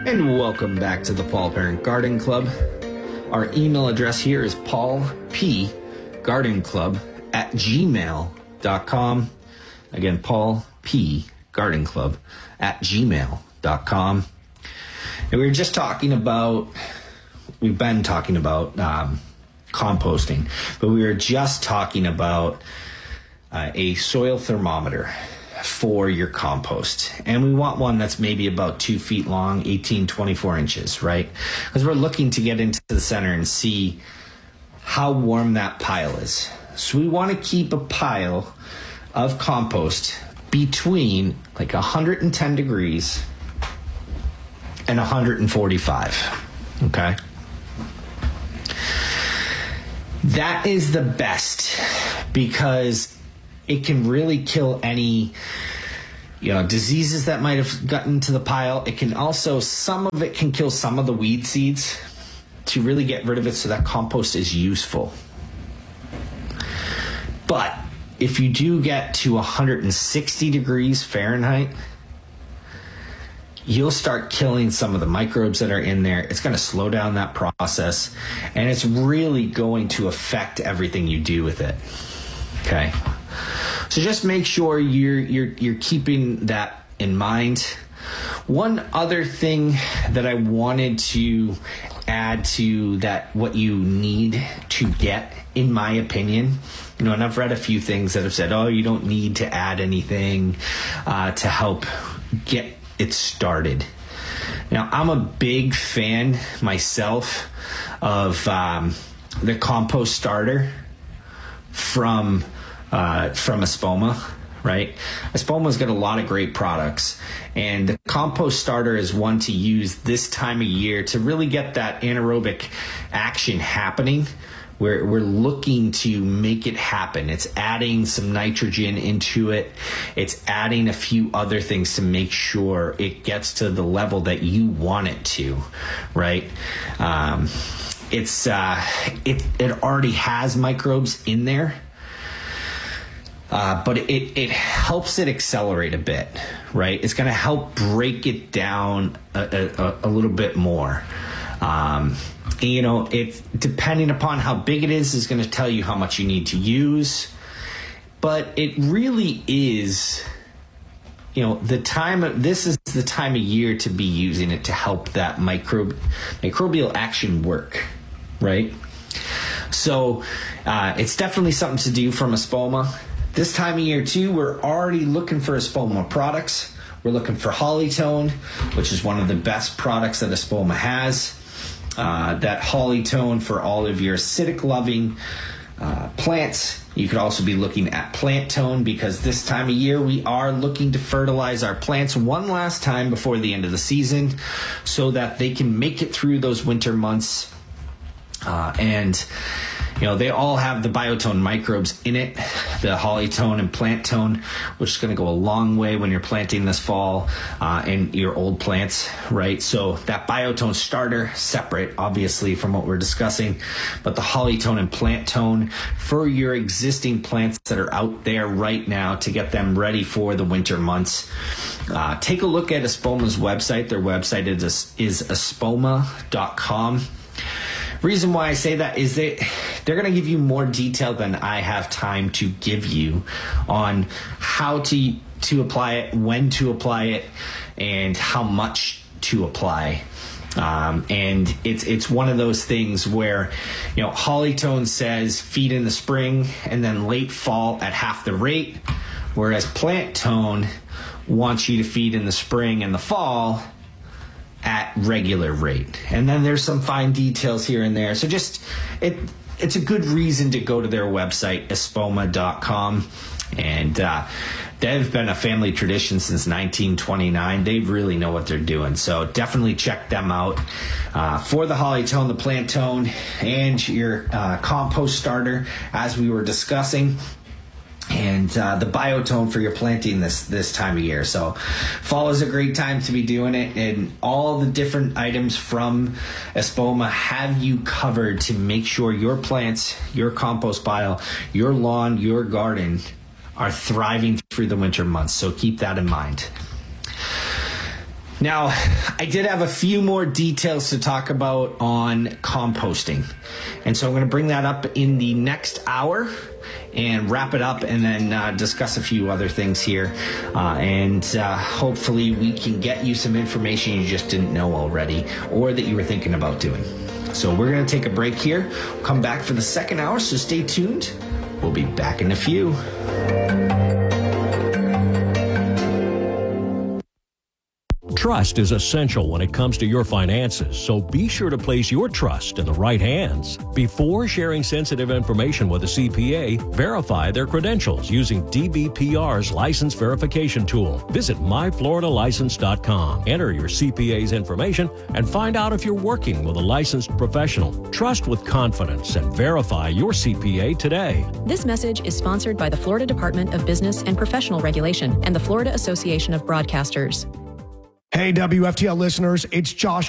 And welcome back to the Paul Parent Garden Club. Our email address here is paulpgardenclub@gmail.com. Again, paulpgardenclub@gmail.com. And we were just talking about, we've been talking about composting, but we were just talking about a soil thermometer for your compost. And we want one that's maybe about 2 feet long, 18, 24 inches, right? Because we're looking to get into the center and see how warm that pile is. So we want to keep a pile of compost between like 110 degrees and 145, okay? That is the best because it can really kill any, diseases that might have gotten to the pile. It can also, some of it can kill some of the weed seeds to really get rid of it so that compost is useful. But if you do get to 160 degrees Fahrenheit, you'll start killing some of the microbes that are in there. It's going to slow down that process, and it's really going to affect everything you do with it. Okay. So just make sure you're keeping that in mind. One other thing that I wanted to add to that, what you need to get, in my opinion, and I've read a few things that have said, you don't need to add anything to help get it started. Now, I'm a big fan myself of the compost starter from Espoma, right? Espoma's got a lot of great products, and the compost starter is one to use this time of year to really get that anaerobic action happening. We're looking to make it happen. It's adding some nitrogen into it. It's adding a few other things to make sure it gets to the level that you want it to, right? It already has microbes in there. But it helps it accelerate a bit, right? It's going to help break it down a little bit more. It's depending upon how big it is going to tell you how much you need to use. But it really is, this is the time of year to be using it to help that microbial action work, right? So it's definitely something to do from Espoma. This time of year, too, we're already looking for Espoma products. We're looking for Hollytone, which is one of the best products that Espoma has. That Hollytone for all of your acidic-loving plants. You could also be looking at Plant Tone, because this time of year we are looking to fertilize our plants one last time before the end of the season so that they can make it through those winter months. They all have the Biotone microbes in it, the Hollytone and Plant Tone, which is going to go a long way when you're planting this fall in your old plants, right? So that Biotone starter, separate, obviously, from what we're discussing, but the Hollytone and Plant Tone for your existing plants that are out there right now to get them ready for the winter months. Take a look at Espoma's website. Their website is espoma.com. Reason why I say that is they're going to give you more detail than I have time to give you on how to apply it, when to apply it, and how much to apply. And it's one of those things where, Hollytone says feed in the spring and then late fall at half the rate, whereas Plant Tone wants you to feed in the spring and the fall at regular rate. And then there's some fine details here and there. So just, it's a good reason to go to their website, espoma.com. And they've been a family tradition since 1929. They really know what they're doing. So definitely check them out for the Hollytone, the Plant Tone, and your compost starter, as we were discussing. And the Biotone for your planting this time of year. So fall is a great time to be doing it, and all the different items from Espoma have you covered to make sure your plants, your compost pile, your lawn, your garden are thriving through the winter months. So keep that in mind. Now, I did have a few more details to talk about on composting. And so I'm going to bring that up in the next hour and wrap it up and then discuss a few other things here. And hopefully we can get you some information you just didn't know already or that you were thinking about doing. So we're going to take a break here. We'll come back for the second hour, so stay tuned. We'll be back in a few. Trust is essential when it comes to your finances, so be sure to place your trust in the right hands. Before sharing sensitive information with a CPA, verify their credentials using DBPR's license verification tool. Visit myfloridalicense.com. Enter your CPA's information and find out if you're working with a licensed professional. Trust with confidence and verify your CPA today. This message is sponsored by the Florida Department of Business and Professional Regulation and the Florida Association of Broadcasters. Hey, WFTL listeners, it's Josh